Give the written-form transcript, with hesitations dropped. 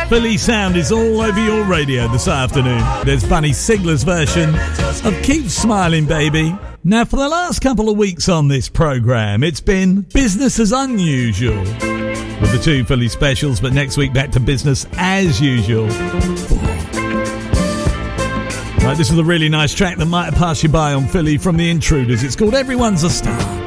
Philly sound is all over your radio this afternoon. There's Bunny Sigler's version of Keep Smiling Baby. Now, for the last couple of weeks on this programme, it's been business as unusual with the two Philly specials, but next week back to business as usual. Right, this is a really nice track that might have passed you by on Philly from The Intruders. It's called Everyone's a Star.